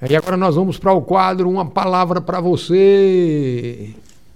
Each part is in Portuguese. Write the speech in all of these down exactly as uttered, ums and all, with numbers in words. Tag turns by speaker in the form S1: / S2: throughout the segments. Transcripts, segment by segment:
S1: E agora nós vamos para o quadro Uma Palavra para Você.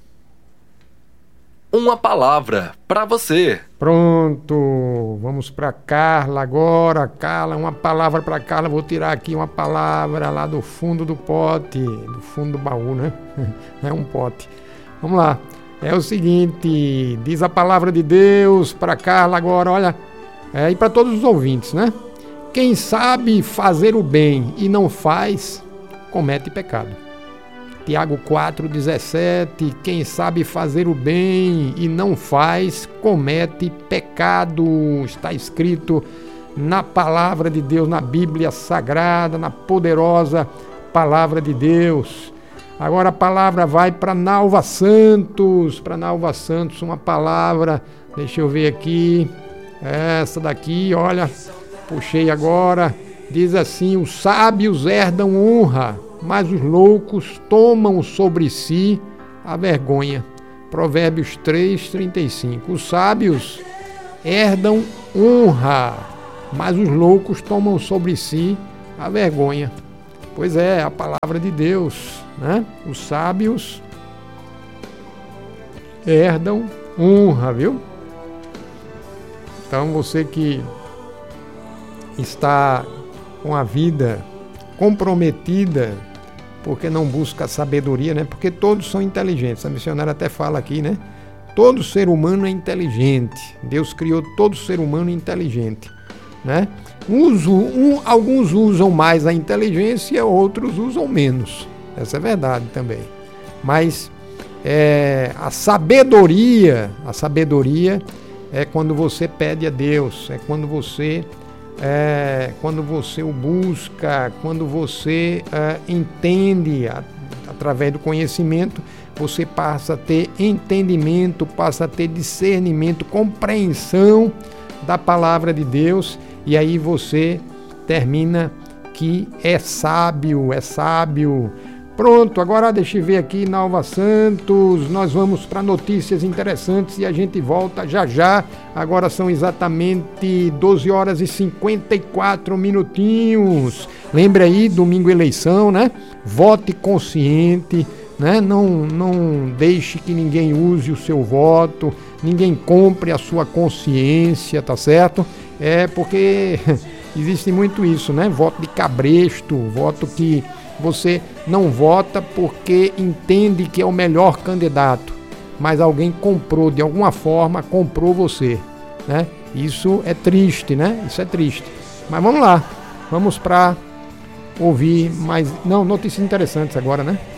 S2: Uma palavra para você.
S1: Pronto, vamos para Carla agora. Carla, uma palavra para Carla. Vou tirar aqui uma palavra lá do fundo do pote, do fundo do baú, né? É um pote. Vamos lá. É o seguinte, diz a palavra de Deus para Carla agora, olha, é, e para todos os ouvintes, né? Quem sabe fazer o bem e não faz, comete pecado. Tiago quatro, dezessete, quem sabe fazer o bem e não faz, comete pecado. Está escrito na palavra de Deus, na Bíblia Sagrada, na poderosa palavra de Deus. Agora a palavra vai para Nalva Santos, para Nalva Santos, uma palavra, deixa eu ver aqui, essa daqui, olha, puxei agora, diz assim, os sábios herdam honra, mas os loucos tomam sobre si a vergonha. Provérbios três, trinta e cinco. Os sábios herdam honra, mas os loucos tomam sobre si a vergonha. Pois é, a palavra de Deus, né? Os sábios herdam honra, viu? Então você que está com a vida comprometida, porque não busca sabedoria, né? Porque todos são inteligentes. A missionária até fala aqui, né? Todo ser humano é inteligente. Deus criou todo ser humano inteligente, né? Uso, um, alguns usam mais a inteligência, outros usam menos. Essa é verdade também. Mas é, a sabedoria, a sabedoria é quando você pede a Deus, é quando você É, quando você o busca, quando você é, entende, a, através do conhecimento, você passa a ter entendimento, passa a ter discernimento, compreensão da palavra de Deus, e aí você termina que é sábio, é sábio. Pronto, agora deixa eu ver aqui, Nalva Santos, nós vamos para notícias interessantes e a gente volta já já. Agora são exatamente doze horas e cinquenta e quatro minutinhos. Lembre aí, domingo eleição, né? Vote consciente, né? Não, não deixe que ninguém use o seu voto, ninguém compre a sua consciência, tá certo? É porque existe muito isso, né? Voto de cabresto, voto que você não vota porque entende que é o melhor candidato, mas alguém comprou, de alguma forma, comprou você, né? Isso é triste, né? Isso é triste. Mas vamos lá, vamos para ouvir mais... Não, notícias interessantes agora, né?